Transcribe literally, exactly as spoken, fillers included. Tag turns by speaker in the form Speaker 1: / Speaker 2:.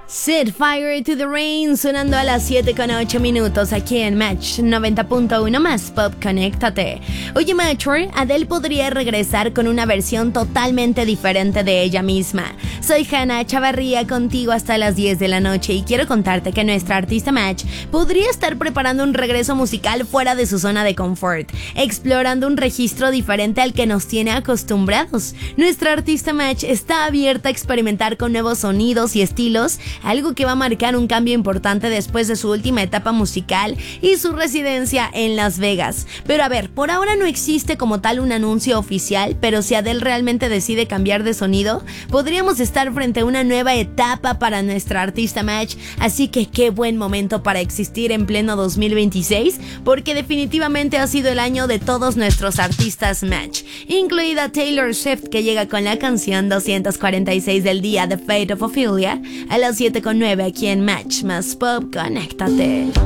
Speaker 1: Set Fire to the Rain sonando a las siete con ocho minutos aquí en Match noventa punto uno más Pop, conéctate. Oye Matcher, Adele podría regresar con una versión totalmente diferente de ella misma. Soy Hannah Chavarría contigo hasta las diez de la noche y quiero contarte que nuestra artista Match podría estar preparando un regreso musical fuera de su zona de confort, explorando un registro diferente al que nos tiene acostumbrados. Nuestra artista Match está abierta a experimentar con nuevos sonidos y estilos, algo que va a marcar un cambio importante después de su última etapa musical y su residencia en Las Vegas. Pero a ver, por ahora no existe como tal un anuncio oficial, pero si Adele realmente decide cambiar de sonido, podríamos estar frente a una nueva etapa para nuestra artista Match, así que qué buen momento para existir en pleno dos mil veintiséis, porque definitivamente ha sido el año de todos nuestros artistas Match, incluida Taylor Swift, que llega con la canción doscientos cuarenta y seis del día, The Fate of Ophelia, a las siete con nueve aquí en Match más Pop, conéctate.